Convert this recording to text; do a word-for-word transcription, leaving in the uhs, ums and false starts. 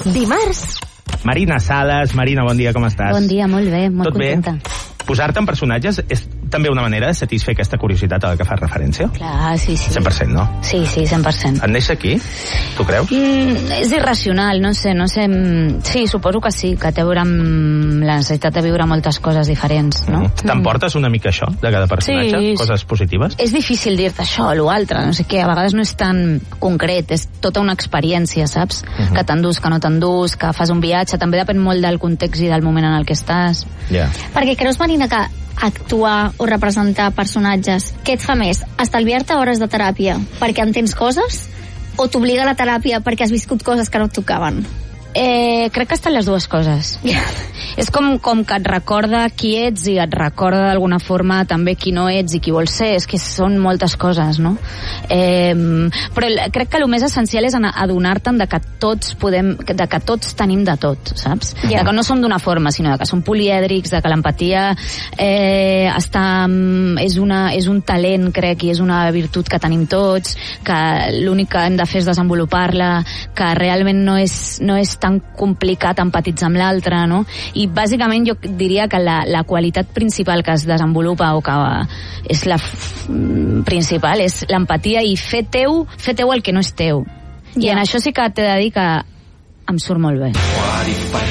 Dimarts. Marina Sales. Marina, bon dia, com estàs? Bon dia, molt bé, molt Tot contenta. Bé? Posar-te en personatges és també una manera de satisfer aquesta curiositat a la que fas referència? Clar, sí, sí. cent per cent, no? Sí, sí, cent per cent. Et neix aquí? Tu creus? Mm, és irracional, no sé, no sé... Sí, suposo que sí, que té a veure amb la necessitat de viure moltes coses diferents, no? Mm. T'emportes una mica això, de cada personatge? Sí, coses positives? És difícil dir-te això o l'altre, no sé què, a vegades no és tan concret, és tota una experiència, saps? Uh-huh. Que t'endús, que no t'endús, que fas un viatge, també depèn molt del context i del moment en el que estàs. Yeah. Perquè creus, Marina, que actuar o representar personatges, què et fa més? Estalviar-te hores de teràpia perquè entens coses o t'obliga a la teràpia perquè has viscut coses que no et tocaven? Eh, crec que estan les dues coses. Yeah. És com, com que et recorda qui ets i et recorda d'alguna forma també qui no ets i qui vols ser. És que són moltes coses, no? Eh, però crec que el més essencial és adonar-te'n de que tots podem, de que tots tenim de tot, saps? Yeah. De que no som d'una forma, sinó de que som polièdrics, de que l'empatia eh, està, és, una, és un talent, crec, i és una virtut que tenim tots, que l'únic que hem de fer és desenvolupar-la, que realment no és, no és tan complicat empatitzar amb l'altre, no? I bàsicament jo diria que la, la qualitat principal que es desenvolupa o que és la f- principal és l'empatia i fer teu, fer teu el que no és teu. I en això sí que t'he de dir que em surt molt bé.